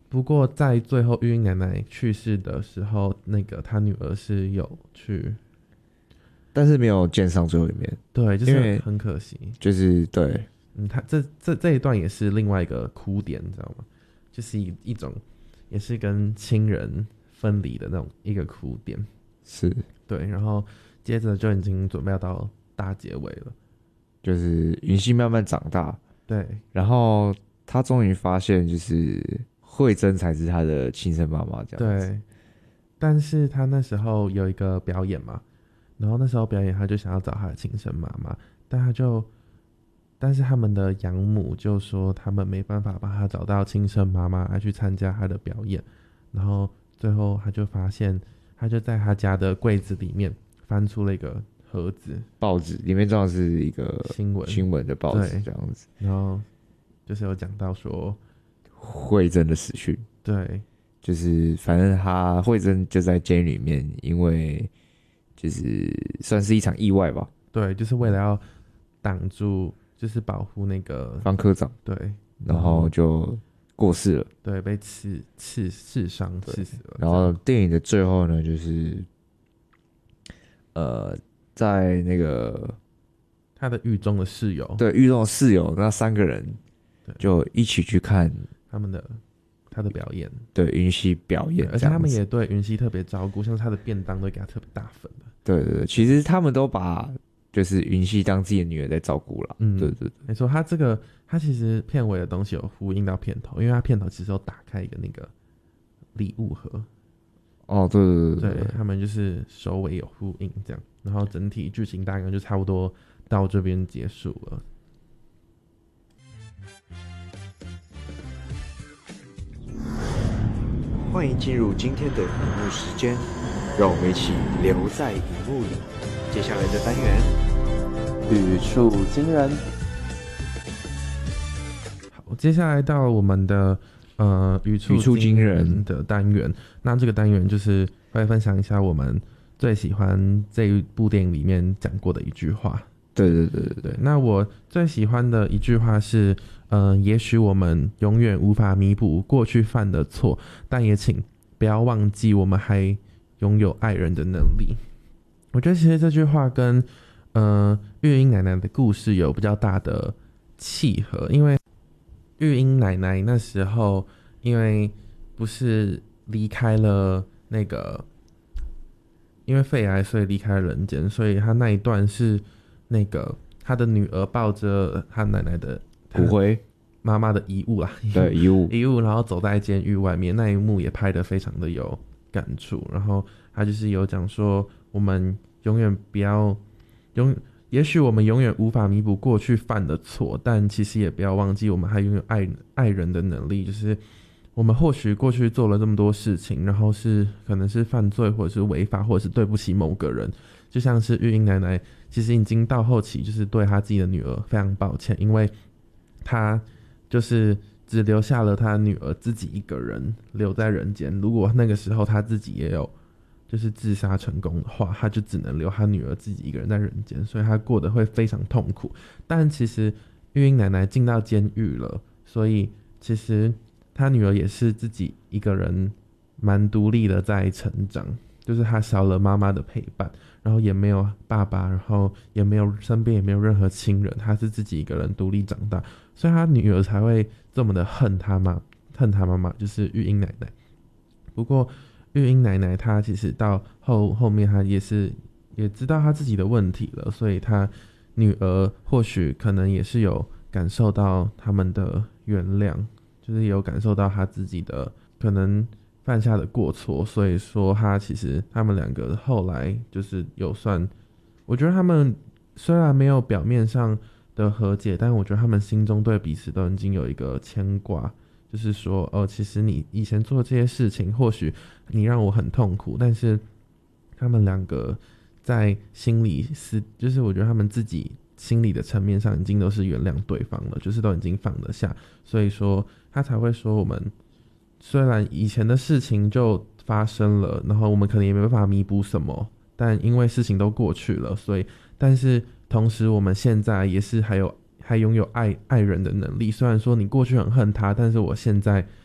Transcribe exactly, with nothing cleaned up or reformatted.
不过在最后玉英奶奶去世的时候，那个他女儿是有去， 但是没有见上最后一面。 对，就是很可惜。 就是对， 嗯，他这这这一段也是另外一个哭点，你知道吗？就是一一种也是跟亲人分离的那种一个哭点。 是， 对，然后接着就已经准备要到大结尾了， 就是云溪慢慢长大， 对， 然后他终于发现，就是慧珍才是他的亲生妈妈，这样子。 对，但是他那时候有一个表演嘛，然后那时候表演他就想要找他的亲生妈妈，但他就，但是他们的养母就说他们没办法帮他找到亲生妈妈来去参加他的表演，然后最后他就发现，他就在他家的柜子里面翻出了一个盒子， 报纸里面装的是一个新闻新闻的报纸对这样子， 然后就是有讲到说， 慧珍的死讯。 对， 就是反正他慧珍就在监狱里面，因为就是算是一场意外吧， 对，就是为了要挡住，就是保护那个， 方科长， 对， 然后就过世了。 对，被刺刺刺伤刺死了。 然后电影的最后呢，就是呃，在那个他的狱中的室友， 对狱中的室友那三个人就一起去看他们的他的表演， 对云溪表演， 而且他们也对云溪特别照顾，像是他的便当都给他特别大份的。 对对对，其实他们都把就是云溪当自己的女儿在照顾了。嗯，对对对， 没错，他这个他其实片尾的东西有呼应到片头，因为他片头其实有打开一个那个礼物盒。 哦，对对对对, 对, 对，他们就是首尾有呼应这样，然后整体剧情大概就差不多到这边结束了。 欢迎进入今天的荧幕时间，让我们一起留在荧幕里。接下来的单元， 语触惊人。 好，接下来到我们的呃语触惊人的单元。那这个单元就是会分享一下我们最喜欢这一部电影里面讲过的一句话。 对对对对对。 那我最喜欢的一句话是，呃，也许我们永远无法弥补过去犯的错，但也请不要忘记我们还拥有爱人的能力。我觉得其实这句话跟呃玉英奶奶的故事有比较大的契合，因为玉英奶奶那时候因为不是离开了那个因为肺癌所以离开了人间，所以她那一段是那个她的女儿抱着她奶奶的骨灰妈妈的遗物啦， 对遗物遗物，然后走在监狱外面，那一幕也拍得非常的有感触。然后他就是有讲说，我们永远不要永，也许我们永远无法弥补过去犯的错，但其实也不要忘记，我们还拥有爱爱人的能力。就是我们或许过去做了这么多事情，然后是可能是犯罪，或者是违法，或者是对不起某个人。就像是玉英奶奶，其实已经到后期，就是对她自己的女儿非常抱歉，因为她就是只留下了她女儿自己一个人留在人间。如果那个时候她自己也有就是自杀成功的话，她就只能留她女儿自己一个人在人间，所以她过得会非常痛苦。但其实玉英奶奶进到监狱了，所以其实她女儿也是自己一个人蛮独立的在成长，就是她少了妈妈的陪伴，然后也没有爸爸，然后也没有身边也没有任何亲人，她是自己一个人独立长大，所以她女儿才会这么的恨她妈，恨她妈妈就是玉英奶奶。不过玉英奶奶她其实到后后面她也是也知道她自己的问题了，所以她女儿或许可能也是有感受到他们的原谅，就是也有感受到她自己的可能犯下的过错，所以说他其实他们两个后来就是有算，我觉得他们虽然没有表面上的和解，但我觉得他们心中对彼此都已经有一个牵挂，就是说哦，其实你以前做的这些事情，或许你让我很痛苦，但是他们两个在心里是，就是我觉得他们自己心理的层面上已经都是原谅对方了，就是都已经放得下，所以说他才会说我们虽然以前的事情就发生了，然后我们可能也没办法弥补什么，但因为事情都过去了，所以但是同时我们现在也是还有还拥有爱爱人的能力。虽然说你过去很恨他，但是我现在